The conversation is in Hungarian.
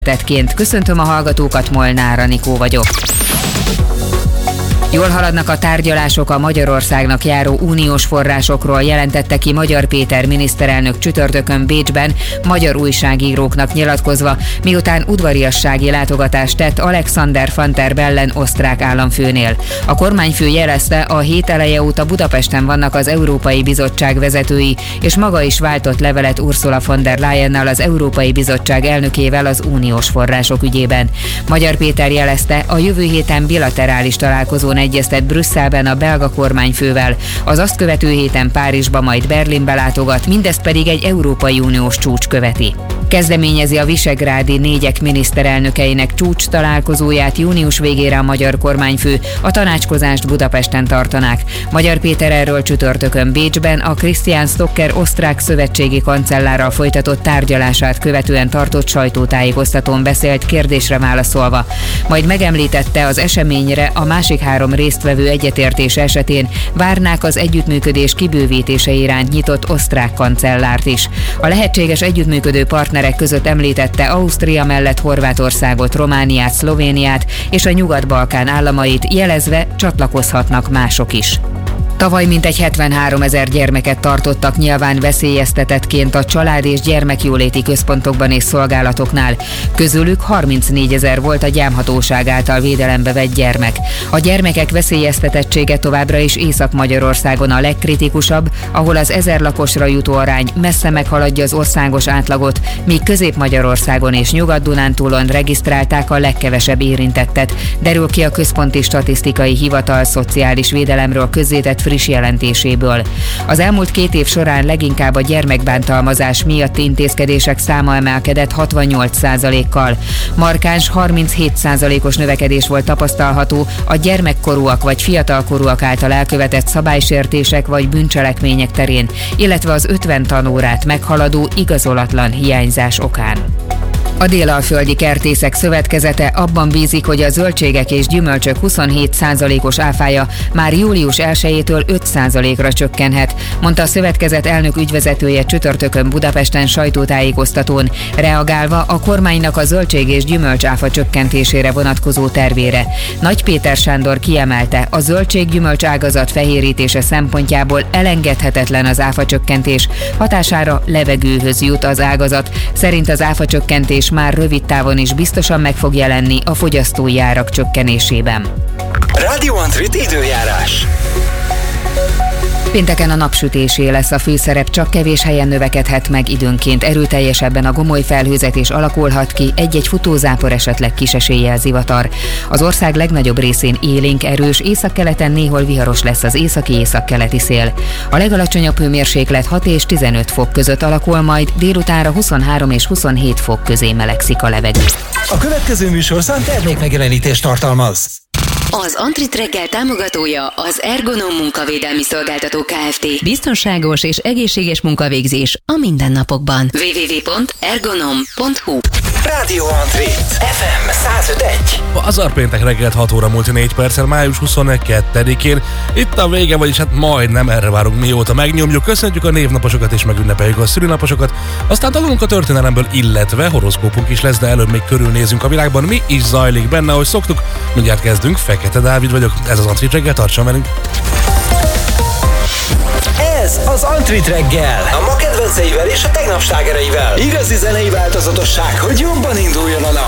Tettként köszöntöm a hallgatókat, Molnár Anikó vagyok. Jól haladnak a tárgyalások a Magyarországnak járó uniós forrásokról, jelentette ki Magyar Péter miniszterelnök csütörtökön Bécsben magyar újságíróknak nyilatkozva, miután udvariassági látogatást tett Alexander Van der Bellen osztrák államfőnél. A kormányfő jelezte, a hét eleje óta Budapesten vannak az Európai Bizottság vezetői, és maga is váltott levelet Ursula von der Leyennel, az Európai Bizottság elnökével az uniós források ügyében. Magyar Péter jelezte, a jövő héten bilaterális találkozón egyeztet Brüsszelben a belga kormányfővel, az azt követő héten Párizsba, majd Berlinbe látogat, mindezt pedig egy Európai Uniós csúcs követi. Kezdeményezi a visegrádi négyek miniszterelnökeinek csúcs találkozóját június végére a magyar kormányfő, a tanácskozást Budapesten tartanák. Magyar Péter erről csütörtökön Bécsben a Christian Stocker osztrák szövetségi kancellárral folytatott tárgyalását követően tartott sajtótájékoztatón beszélt, kérdésre válaszolva. Majd megemlítette, az eseményre a másik három résztvevő egyetértése esetén várnák az együttműködés kibővítése iránt nyitott osztrák kancellárt is. A lehetséges együttműködő partnerek között említette Ausztria mellett Horvátországot, Romániát, Szlovéniát és a Nyugat-Balkán államait, jelezve, csatlakozhatnak mások is. Tavaly mintegy 73 000 gyermeket tartottak nyilván veszélyeztetettként a család- és gyermekjóléti központokban és szolgálatoknál. Közülük 34 000 volt a gyámhatóság által védelembe vett gyermek. A gyermekek veszélyeztetettsége továbbra is Észak-Magyarországon a legkritikusabb, ahol az 1000 lakosra jutó arány messze meghaladja az országos átlagot, míg Közép-Magyarországon és Nyugat-Dunántúlon regisztrálták a legkevesebb érintettet, derül ki a Központi Statisztikai Hivatal szociális védelemről közzétett friss jelentéséből. Az elmúlt 2 év során leginkább a gyermekbántalmazás miatti intézkedések száma emelkedett 68%-kal. Markáns 37%-os növekedés volt tapasztalható a gyermekkorúak vagy fiatalkorúak által elkövetett szabálysértések vagy bűncselekmények terén, illetve az 50 tanórát meghaladó igazolatlan hiányzás okán. A Délalföldi Kertészek Szövetkezete abban bízik, hogy a zöldségek és gyümölcsök 27%-os áfája már július 1-től 5%-ra csökkenhet, mondta a szövetkezet elnök ügyvezetője csütörtökön Budapesten sajtótájékoztatón, reagálva a kormánynak a zöldség és gyümölcs áfa csökkentésére vonatkozó tervére. Nagy Péter Sándor kiemelte, a zöldség-gyümölcs ágazat fehérítése szempontjából elengedhetetlen az áfacsökkentés, hatására levegőhöz jut az ágazat. Szerint az áfacsökkentés már rövid távon is biztosan meg fog jelenni a fogyasztói árak csökkenésében. Radio Antrit időjárás. Pénteken a napsütésé lesz a főszerep, csak kevés helyen növekedhet meg, időnként erőteljesebben a gomoly felhőzetés alakulhat ki, egy-egy futózápor, esetleg kis eséllyel zivatar. Az ország legnagyobb részén élénk, erős, északkeleten néhol viharos lesz az északi-északkeleti szél. A legalacsonyabb hőmérséklet 6 és 15 fok között alakul, majd délutánra 23 és 27 fok közé melegszik a levegő. A következő műsorszám termékmegjelenítést tartalmaz. Az Antrit reggel támogatója az Ergonom munkavédelmi szolgáltató Kft. Biztonságos és egészséges munkavégzés a mindennapokban. www.ergonom.hu. Radio Antrit FM 105.1. Az péntek reggelt 6 óra múlt 4 perccel, május 22-én. Itt a vége, vagyis hát majdnem, erre várunk mióta megnyomjuk. Köszönjük a névnaposokat és megünnepeljük a szülinaposokat. Aztán tanulunk a történelemből, illetve horoszkópunk is lesz, de előbb még körülnézünk a világban. Mi is zajlik benne, ahogy szoktuk. Mindjárt kezdünk. Fekete Dávid vagyok, ez az Antrit reggel, tartson velünk! Ez az Antrit reggel, a ma kedvenceivel és a tegnap slágereivel. Igazi zenei változatosság, hogy jobban induljon a nap.